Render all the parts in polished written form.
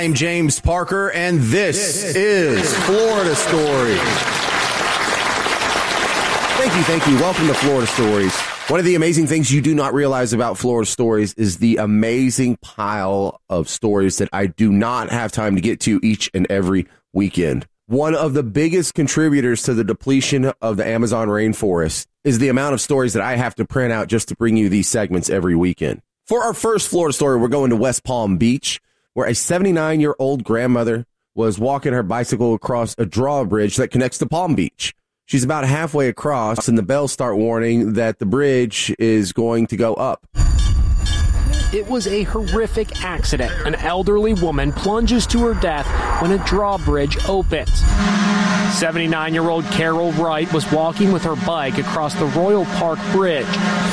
I'm James Parker, and this is Florida Stories. Thank you. Welcome to Florida Stories. One of the amazing things you do not realize about Florida Stories is the amazing pile of stories that I do not have time to get to each and every weekend. One of the biggest contributors to the depletion of the Amazon rainforest is the amount of stories that I have to print out just to bring you these segments every weekend. For our first Florida story, we're going to West Palm Beach, where a 79-year-old grandmother was walking her bicycle across a drawbridge that connects to Palm Beach. She's about halfway across, and the bells start warning that the bridge is going to go up. It was a horrific accident. An elderly woman plunges to her death when a drawbridge opens. 79-year-old Carol Wright was walking with her bike across the Royal Park Bridge.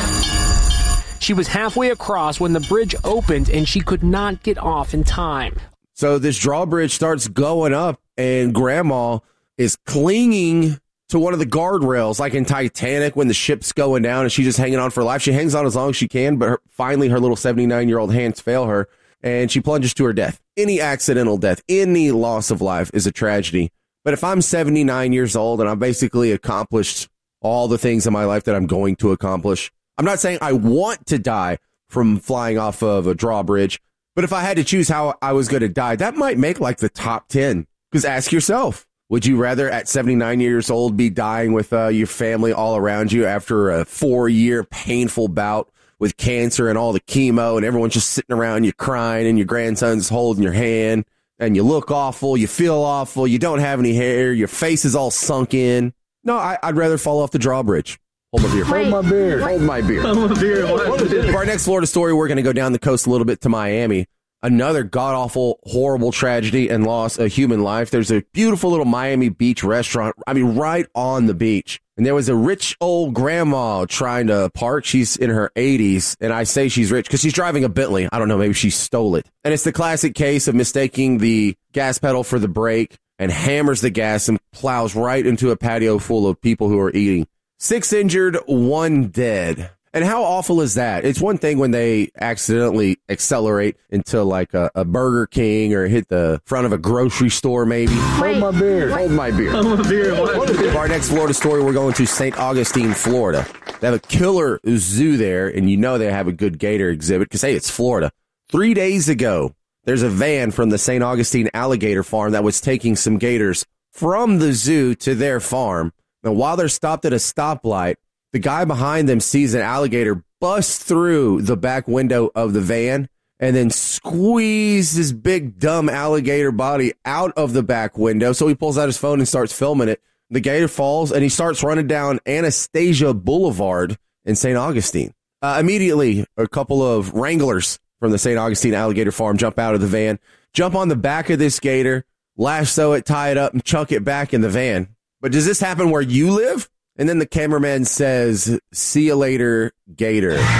She was halfway across when the bridge opened and she could not get off in time. So this drawbridge starts going up and Grandma is clinging to one of the guardrails, like in Titanic when the ship's going down and she's just hanging on for life. She hangs on as long as she can, but finally her little 79-year-old hands fail her and she plunges to her death. Any accidental death, any loss of life is a tragedy. But if I'm 79 years old and I've basically accomplished all the things in my life that I'm going to accomplish, I'm not saying I want to die from flying off of a drawbridge, but if I had to choose how I was going to die, that might make like the top 10. Because ask yourself, would you rather at 79 years old be dying with your family all around you after a 4-year painful bout with cancer and all the chemo and everyone's just sitting around you crying and your grandson's holding your hand and you look awful, you feel awful, you don't have any hair, your face is all sunk in? No, I'd rather fall off the drawbridge. Hold my beer. Hold my beer. Hold my beer. Hold my beer. For our next Florida story, we're going to go down the coast a little bit to Miami. Another god-awful, horrible tragedy and loss of human life. There's a beautiful little Miami Beach restaurant, right on the beach. And there was a rich old grandma trying to park. She's in her 80s, and I say she's rich because she's driving a Bentley. I don't know, maybe she stole it. And it's the classic case of mistaking the gas pedal for the brake and hammers the gas and plows right into a patio full of people who are eating. 6 injured, 1 dead. And how awful is that? It's one thing when they accidentally accelerate into like a Burger King or hit the front of a grocery store, maybe. Hold my beer. Hold my beer. Hold my beer. For our next Florida story, we're going to St. Augustine, Florida. They have a killer zoo there, and you know they have a good gator exhibit because, hey, it's Florida. 3 days ago, there's a van from the St. Augustine Alligator Farm that was taking some gators from the zoo to their farm. Now, while they're stopped at a stoplight, the guy behind them sees an alligator bust through the back window of the van and then squeeze his big, dumb alligator body out of the back window. So he pulls out his phone and starts filming it. The gator falls and he starts running down Anastasia Boulevard in St. Augustine. Immediately, a couple of wranglers from the St. Augustine Alligator Farm jump out of the van, jump on the back of this gator, lasso it, tie it up, and chuck it back in the van. But does this happen where you live? And then the cameraman says, "See you later, gator." For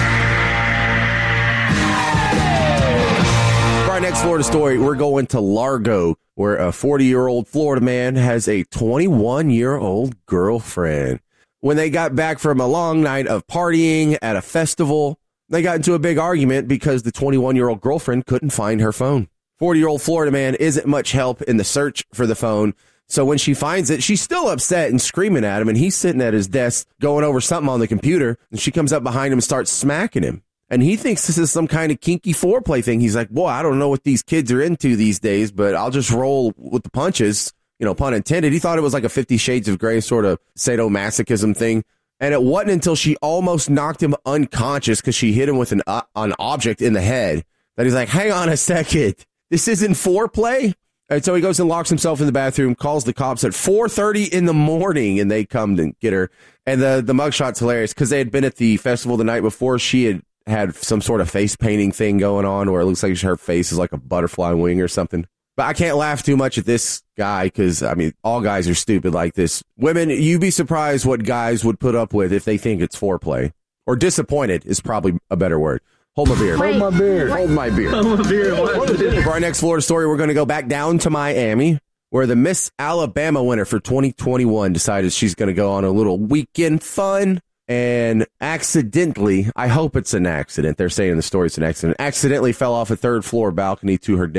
our next Florida story, we're going to Largo, where a 40-year-old Florida man has a 21-year-old girlfriend. When they got back from a long night of partying at a festival, they got into a big argument because the 21-year-old girlfriend couldn't find her phone. 40-year-old Florida man isn't much help in the search for the phone. So when she finds it, she's still upset and screaming at him, and he's sitting at his desk going over something on the computer, and she comes up behind him and starts smacking him. And he thinks this is some kind of kinky foreplay thing. He's like, boy, I don't know what these kids are into these days, but I'll just roll with the punches, pun intended. He thought it was like a 50 Shades of Grey sort of sadomasochism thing. And it wasn't until she almost knocked him unconscious because she hit him with an object in the head that he's like, hang on a second, this isn't foreplay? And so he goes and locks himself in the bathroom, calls the cops at 4:30 in the morning, and they come to get her. And the mugshot's hilarious because they had been at the festival the night before. She had some sort of face painting thing going on where it looks like her face is like a butterfly wing or something. But I can't laugh too much at this guy because, all guys are stupid like this. Women, you'd be surprised what guys would put up with if they think it's foreplay. Or disappointed is probably a better word. Hold my beer. Hold my beer. Hold my beer. Hold my beer. For our next Florida story, we're going to go back down to Miami, where the Miss Alabama winner for 2021 decided she's going to go on a little weekend fun and accidentally, I hope it's an accident, they're saying in the story it's an accident, accidentally fell off a 3rd floor balcony to her death.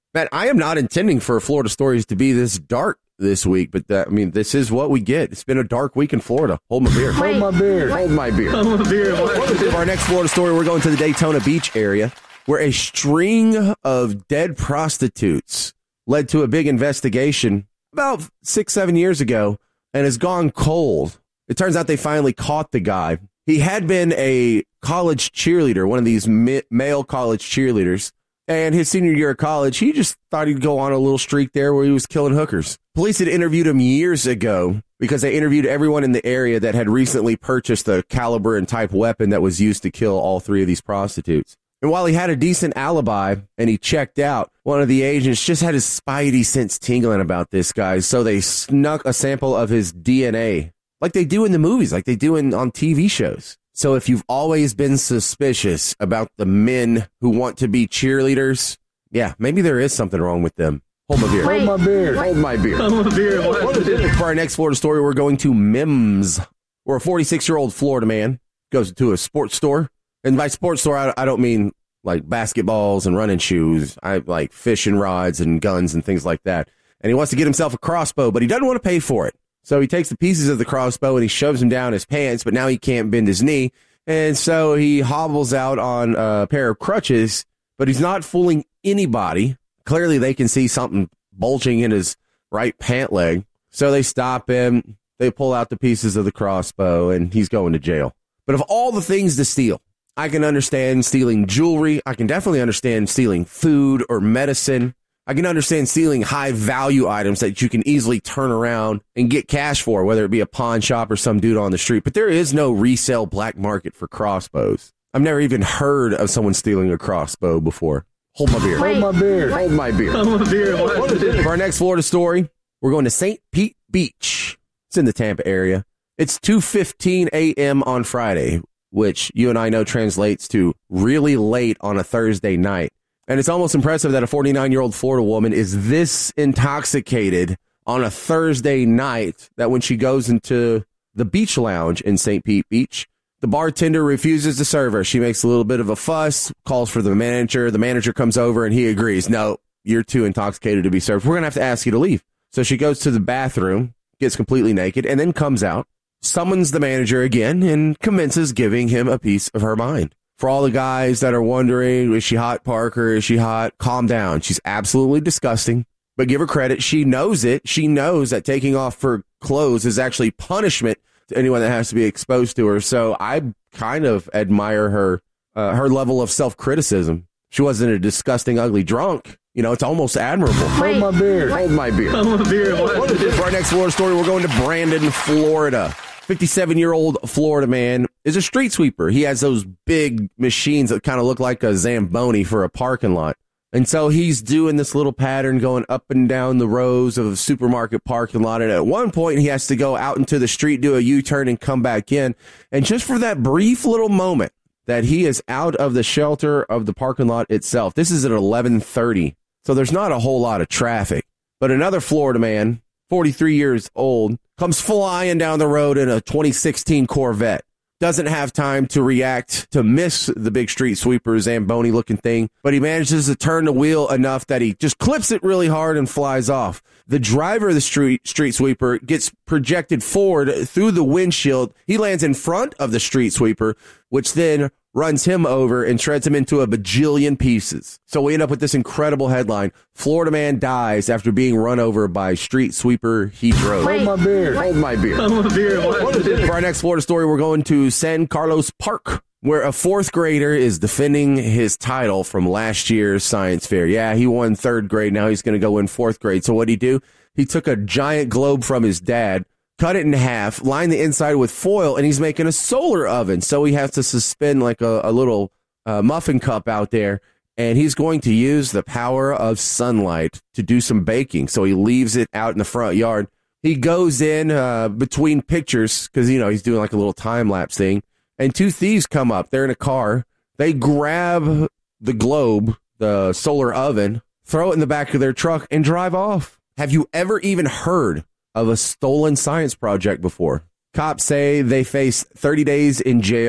Matt, I am not intending for Florida stories to be this dark this week, but this is what we get. It's been a dark week in Florida. Hold my beer. Hold my beer. Hold my beer. Hold my beer. For our next Florida story, we're going to the Daytona Beach area, where a string of dead prostitutes led to a big investigation about 6-7 years ago and has gone cold. It turns out they finally caught the guy. He had been a college cheerleader, one of these male college cheerleaders. And his senior year of college, he just thought he'd go on a little streak there where he was killing hookers. Police had interviewed him years ago because they interviewed everyone in the area that had recently purchased the caliber and type weapon that was used to kill all three of these prostitutes. And while he had a decent alibi and he checked out, one of the agents just had his spidey sense tingling about this guy. So they snuck a sample of his DNA like they do in the movies, like they do on TV shows. So if you've always been suspicious about the men who want to be cheerleaders, yeah, maybe there is something wrong with them. Hold my beer. Hold my beer. Hold my beer. Hold my beer. For our next Florida story, we're going to Mims, where a 46-year-old Florida man goes to a sports store. And by sports store, I don't mean like basketballs and running shoes. I like fishing rods and guns and things like that. And he wants to get himself a crossbow, but he doesn't want to pay for it. So he takes the pieces of the crossbow and he shoves them down his pants, but now he can't bend his knee. And so he hobbles out on a pair of crutches, but he's not fooling anybody. Clearly they can see something bulging in his right pant leg. So they stop him. They pull out the pieces of the crossbow and he's going to jail. But of all the things to steal, I can understand stealing jewelry. I can definitely understand stealing food or medicine. I can understand stealing high value items that you can easily turn around and get cash for, whether it be a pawn shop or some dude on the street. But there is no resale black market for crossbows. I've never even heard of someone stealing a crossbow before. Hold my beer. Hold my beer. Hold my beer. Hold my beer. For our next Florida story, we're going to St. Pete Beach. It's in the Tampa area. It's 2:15 a.m. on Friday, which you and I know translates to really late on a Thursday night. And it's almost impressive that a 49-year-old Florida woman is this intoxicated on a Thursday night that when she goes into the beach lounge in St. Pete Beach, the bartender refuses to serve her. She makes a little bit of a fuss, calls for the manager. The manager comes over and he agrees. No, you're too intoxicated to be served. We're going to have to ask you to leave. So she goes to the bathroom, gets completely naked, and then comes out, summons the manager again, and commences giving him a piece of her mind. For all the guys that are wondering, is she hot, Parker? Is she hot? Calm down. She's absolutely disgusting. But give her credit. She knows it. She knows that taking off her clothes is actually punishment to anyone that has to be exposed to her. So I kind of admire her level of self-criticism. She wasn't a disgusting, ugly drunk. You know, it's almost admirable. Hold my beer. Hold my beer. Hold my beer. For our next Florida story, we're going to Brandon, Florida. 57-year-old Florida man is a street sweeper. He has those big machines that kind of look like a Zamboni for a parking lot. And so he's doing this little pattern going up and down the rows of a supermarket parking lot. And at one point, he has to go out into the street, do a U-turn, and come back in. And just for that brief little moment that he is out of the shelter of the parking lot itself, this is at 11:30. So there's not a whole lot of traffic. But another Florida man, 43 years old, comes flying down the road in a 2016 Corvette. Doesn't have time to react to miss the big street sweeper Zamboni looking thing, but he manages to turn the wheel enough that he just clips it really hard and flies off. The driver of the street sweeper gets projected forward through the windshield. He lands in front of the street sweeper, which then runs him over and shreds him into a bajillion pieces. So we end up with this incredible headline. Florida man dies after being run over by street sweeper he drove. Hold my beer. Hold my beer. Hold my beer. For our next Florida story, we're going to San Carlos Park, where a fourth grader is defending his title from last year's science fair. Yeah, he won third grade. Now he's going to go in fourth grade. So what did he do? He took a giant globe from his dad, cut it in half, line the inside with foil, and he's making a solar oven. So he has to suspend like a little muffin cup out there, and he's going to use the power of sunlight to do some baking. So he leaves it out in the front yard. He goes in between pictures because, you know, he's doing like a little time-lapse thing, and two thieves come up. They're in a car. They grab the globe, the solar oven, throw it in the back of their truck, and drive off. Have you ever even heard of a stolen science project before? Cops say they face 30 days in jail,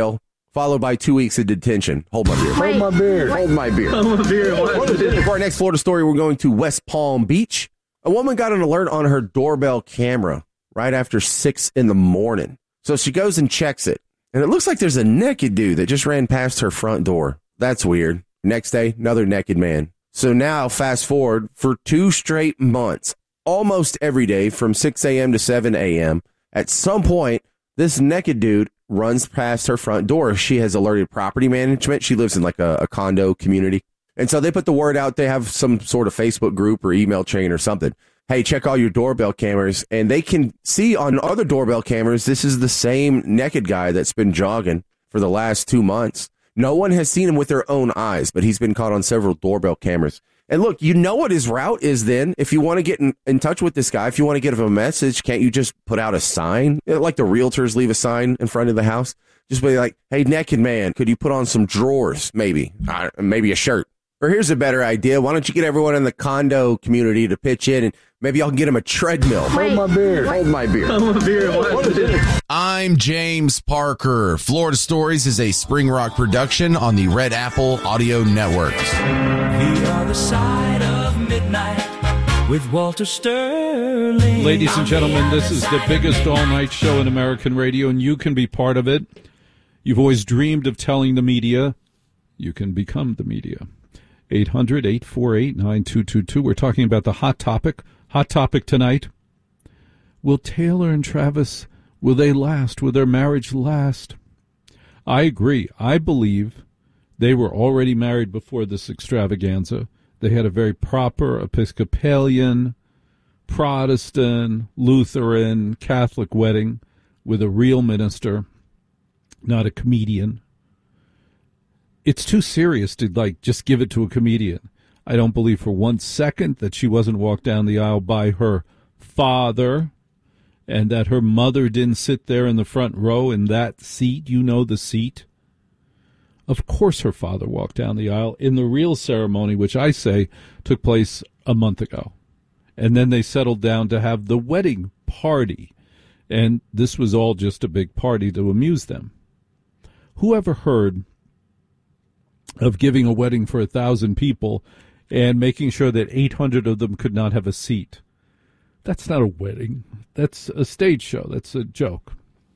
followed by 2 weeks of detention. Hold my beer. Hold my beer. Hold my beer. For our next Florida story, we're going to West Palm Beach. A woman got an alert on her doorbell camera right after 6 in the morning. So she goes and checks it. And it looks like there's a naked dude that just ran past her front door. That's weird. Next day, another naked man. So now, fast forward, for 2 straight months, almost every day from 6 a.m. to 7 a.m., at some point, this naked dude runs past her front door. She has alerted property management. She lives in like a condo community. And so they put the word out. They have some sort of Facebook group or email chain or something. Hey, check all your doorbell cameras. And they can see on other doorbell cameras, this is the same naked guy that's been jogging for the last 2 months. No one has seen him with their own eyes, but he's been caught on several doorbell cameras. And look, you know what his route is then. If you want to get in touch with this guy, if you want to give him a message, can't you just put out a sign? Like the realtors leave a sign in front of the house. Just be like, hey, naked man, could you put on some drawers, maybe? Maybe a shirt. Or here's a better idea. Why don't you get everyone in the condo community to pitch in and maybe y'all can get him a treadmill. Hold my beer. Hold my beer. Hold my beer. I'm James Parker. Florida Stories is a Spring Rock production on the Red Apple Audio Network. The Other Side of Midnight with Walter Sterling. Ladies and gentlemen, this is the biggest all-night show in American radio, and you can be part of it. You've always dreamed of telling the media. You can become the media. 800-848-9222. We're talking about the hot topic. Hot topic tonight. Will Taylor and Travis, will they last? Will their marriage last? I agree. I believe they were already married before this extravaganza. They had a very proper Episcopalian, Protestant, Lutheran, Catholic wedding with a real minister, not a comedian. It's too serious to, just give it to a comedian. I don't believe for 1 second that she wasn't walked down the aisle by her father and that her mother didn't sit there in the front row in that seat. You know the seat. Of course her father walked down the aisle in the real ceremony, which I say took place a month ago. And then they settled down to have the wedding party. And this was all just a big party to amuse them. Who ever heard of giving a wedding for 1,000 people and making sure that 800 of them could not have a seat? That's not a wedding. That's a stage show. That's a joke.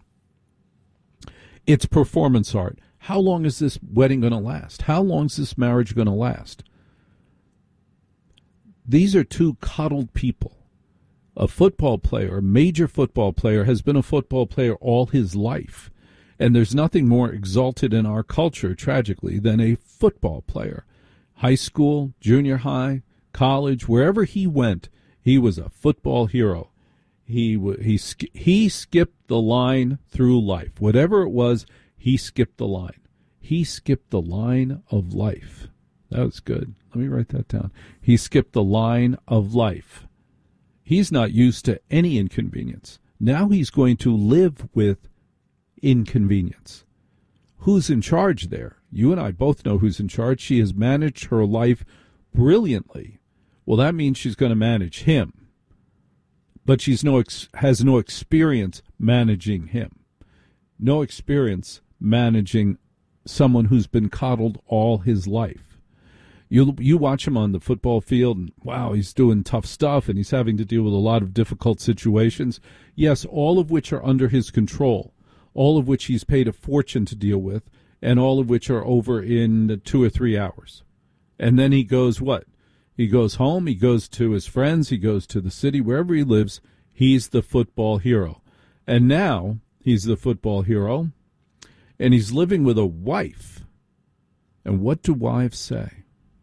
It's performance art. How long is this wedding going to last? How long is this marriage going to last? These are 2 coddled people. A football player, a major football player, has been a football player all his life. And there's nothing more exalted in our culture, tragically, than a football player. High school, junior high, college, wherever he went, he was a football hero. He skipped the line through life. Whatever it was, he skipped the line. He skipped the line of life. That was good. Let me write that down. He skipped the line of life. He's not used to any inconvenience. Now he's going to live with inconvenience. Who's in charge there? You and I both know who's in charge. She has managed her life brilliantly. Well, that means she's going to manage him. But she's has no experience managing him. No experience managing someone who's been coddled all his life. You watch him on the football field, and wow, he's doing tough stuff, and he's having to deal with a lot of difficult situations. Yes, all of which are under his control. All of which he's paid a fortune to deal with, and all of which are over in 2 or 3 hours. And then he goes what? He goes home, he goes to his friends, he goes to the city, wherever he lives, he's the football hero. And now he's the football hero, and he's living with a wife. And what do wives say?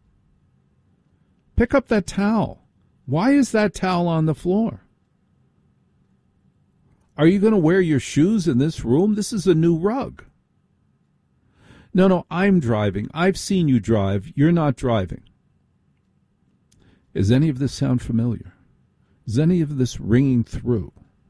Pick up that towel. Why is that towel on the floor? Are you going to wear your shoes in this room? This is a new rug. No, I'm driving. I've seen you drive. You're not driving. Does any of this sound familiar? Is any of this ringing through?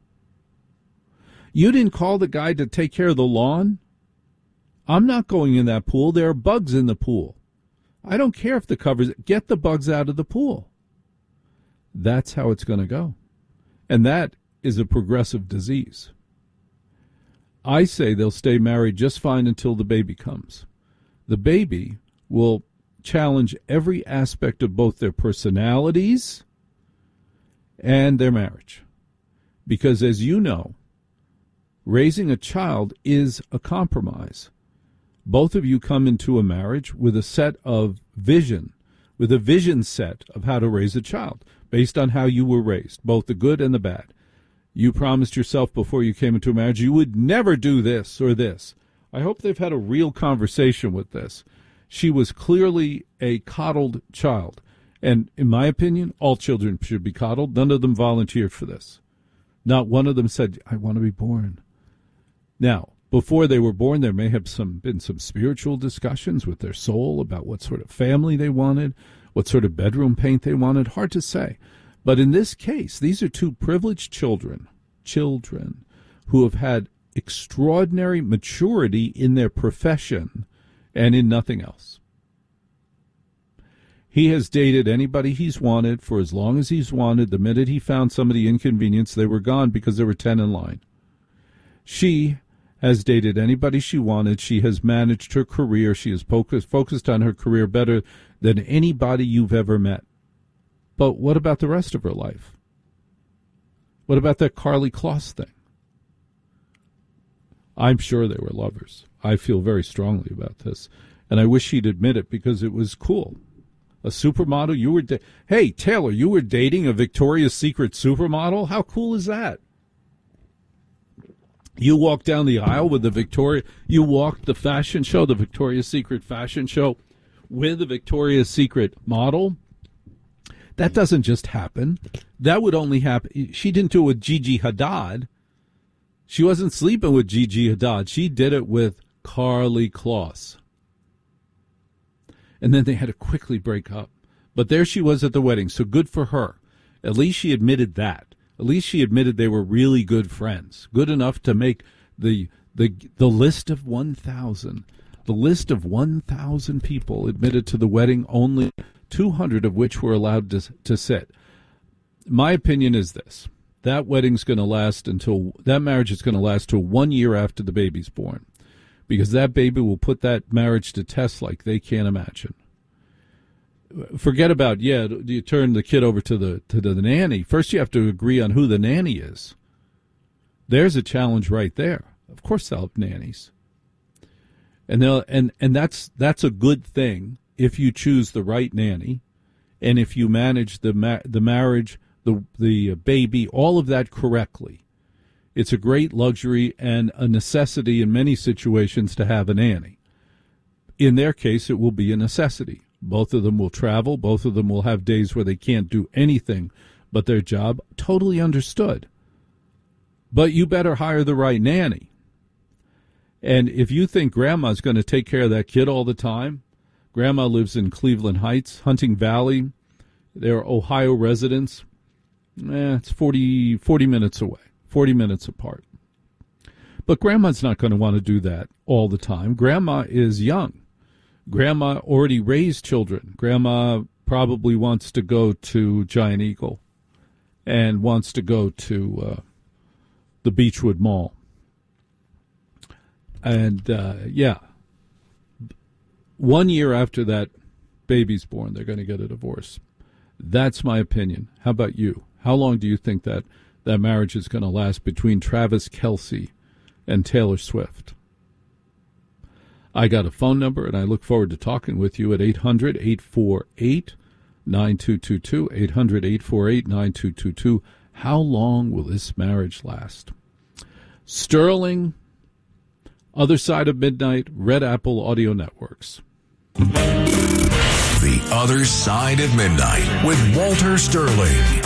You didn't call the guy to take care of the lawn? I'm not going in that pool. There are bugs in the pool. I don't care if the covers. Get the bugs out of the pool. That's how it's going to go. And that is a progressive disease. I say they'll stay married just fine until the baby comes. The baby will challenge every aspect of both their personalities and their marriage. Because as you know, raising a child is a compromise. Both of you come into a marriage with a set of vision, with a vision set of how to raise a child, based on how you were raised, both the good and the bad. You promised yourself before you came into a marriage you would never do this or this. I hope they've had a real conversation with this. She was clearly a coddled child. And in my opinion, all children should be coddled. None of them volunteered for this. Not one of them said, I want to be born. Now, before they were born, there may have been some spiritual discussions with their soul about what sort of family they wanted, what sort of bedroom paint they wanted. Hard to say. But in this case, these are two privileged children who have had extraordinary maturity in their profession and in nothing else. He has dated anybody he's wanted for as long as he's wanted. The minute he found somebody inconvenienced, they were gone because there were 10 in line. She has dated anybody she wanted. She has managed her career. She has focused on her career better than anybody you've ever met. But what about the rest of her life? What about that Karlie Kloss thing? I'm sure they were lovers. I feel very strongly about this. And I wish she'd admit it because it was cool. A supermodel, you were... Hey, Taylor, you were dating a Victoria's Secret supermodel? How cool is that? You walked down the aisle with the Victoria... You walked the fashion show, the Victoria's Secret fashion show, with a Victoria's Secret model. That doesn't just happen. That would only happen... She didn't do it with Gigi Hadid. She wasn't sleeping with Gigi Hadid. She did it with Karlie Kloss. And then they had to quickly break up. But there she was at the wedding, so good for her. At least she admitted that. At least she admitted they were really good friends. Good enough to make the list of 1,000. The list of 1,000 people admitted to the wedding, only 200 of which were allowed to sit. My opinion is this. That wedding's going to last that marriage is going to last till 1 year after the baby's born. Because that baby will put that marriage to test like they can't imagine. Forget about, do you turn the kid over to the nanny? First you have to agree on who the nanny is. There's a challenge right there. Of course they'll have nannies. And that's a good thing if you choose the right nanny and if you manage the marriage, the baby, all of that correctly. It's a great luxury and a necessity in many situations to have a nanny. In their case, it will be a necessity. Both of them will travel. Both of them will have days where they can't do anything but their job. Totally understood. But you better hire the right nanny. And if you think grandma's going to take care of that kid all the time, grandma lives in Cleveland Heights, Hunting Valley. They're Ohio residents. It's 40 minutes away. 40 minutes apart. But grandma's not going to want to do that all the time. Grandma is young. Grandma already raised children. Grandma probably wants to go to Giant Eagle and wants to go to the Beechwood Mall. And, 1 year after that baby's born, they're going to get a divorce. That's my opinion. How about you? How long do you think that marriage is going to last between Travis Kelce and Taylor Swift? I got a phone number, and I look forward to talking with you at 800-848-9222, 800-848-9222. How long will this marriage last? Sterling, Other Side of Midnight, Red Apple Audio Networks. The Other Side of Midnight with Walter Sterling.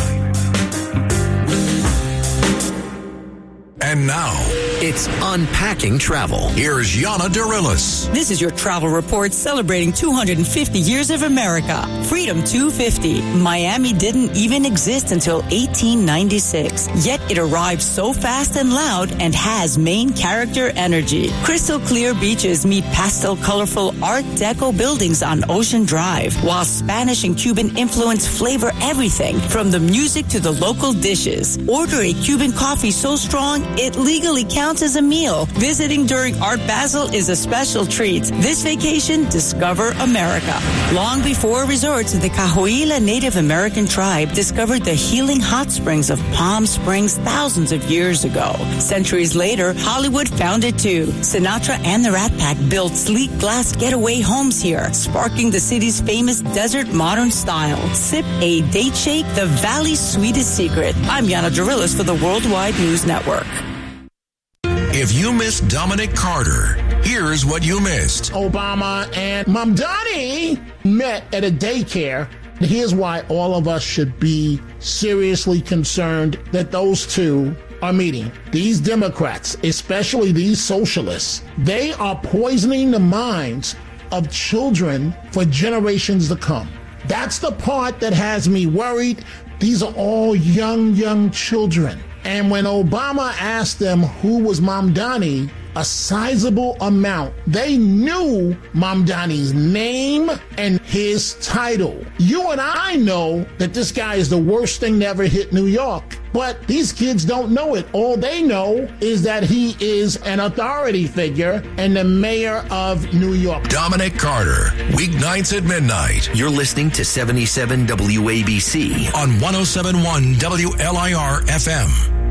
And now, it's Unpacking Travel. Here's Yana Dirilis. This is your travel report celebrating 250 years of America. Freedom 250. Miami didn't even exist until 1896. Yet it arrived so fast and loud and has main character energy. Crystal clear beaches meet pastel colorful Art Deco buildings on Ocean Drive, while Spanish and Cuban influence flavor everything from the music to the local dishes. Order a Cuban coffee so strong It legally counts as a meal. Visiting during Art Basel is a special treat. This vacation, discover America. Long before resorts, the Cahuilla Native American tribe discovered the healing hot springs of Palm Springs thousands of years ago. Centuries later, Hollywood found it too. Sinatra and the Rat Pack built sleek glass getaway homes here, sparking the city's famous desert modern style. Sip a date shake, the Valley's sweetest secret. I'm Yana Dorilis for the Worldwide News Network. If you missed Dominic Carter, here's what you missed. Obama and Mamdani met at a daycare. Here's why all of us should be seriously concerned that those two are meeting. These Democrats, especially these socialists, they are poisoning the minds of children for generations to come. That's the part that has me worried. These are all young children. And when Obama asked them who was Mamdani, a sizable amount, they knew Mamdani's name and his title. You and I know that this guy is the worst thing to ever hit New York. But these kids don't know it. All they know is that he is an authority figure and the mayor of New York. Dominic Carter, weeknights at midnight. You're listening to 77 WABC On 107.1 WLIR FM.